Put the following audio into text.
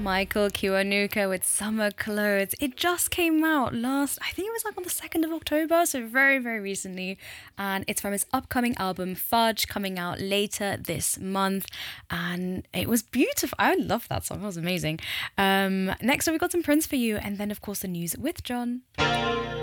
Michael Kiwanuka with Summer Clothes. It just came out I think it was like on the 2nd of October, so very, very recently. And it's from his upcoming album, Fudge, coming out later this month. And it was beautiful. I love that song. It was amazing. Next up, we got some Prince for you. And then, of course, the news with John.